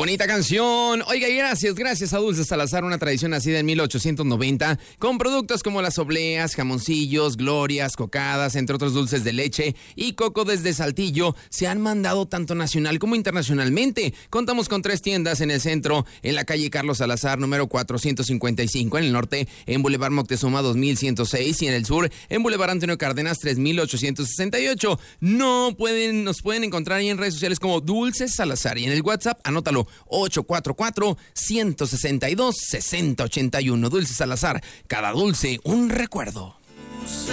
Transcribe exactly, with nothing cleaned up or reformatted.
bonita canción. Oiga, y gracias, gracias a Dulces Salazar, una tradición nacida en mil ochocientos noventa, con productos como las obleas, jamoncillos, glorias, cocadas, entre otros dulces de leche y coco desde Saltillo. Se han mandado tanto nacional como internacionalmente. Contamos con tres tiendas en el centro, en la calle Carlos Salazar, número cuatrocientos cincuenta y cinco, en el norte, en Boulevard Moctezuma dos mil ciento seis, y en el sur, en Boulevard Antonio Cárdenas tres mil ochocientos sesenta y ocho. No pueden, nos pueden encontrar ahí en redes sociales como Dulces Salazar, y en el WhatsApp, anótalo, ocho cuatro cuatro, uno seis dos, seis cero ocho uno. Dulces Salazar, cada dulce un recuerdo.